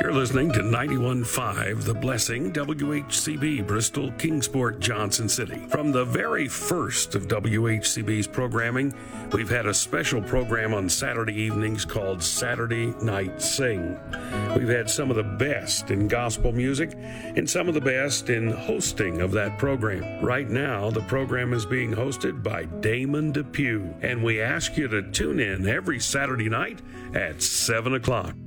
You're listening to 91.5 The Blessing, WHCB, Bristol, Kingsport, Johnson City. From the very first of WHCB's programming, we've had a special program on Saturday evenings called Saturday Night Sing. We've had some of the best in gospel music and some of the best in hosting of that program. Right now, the program is being hosted by Damon Depew, and we ask you to tune in every Saturday night at 7 o'clock.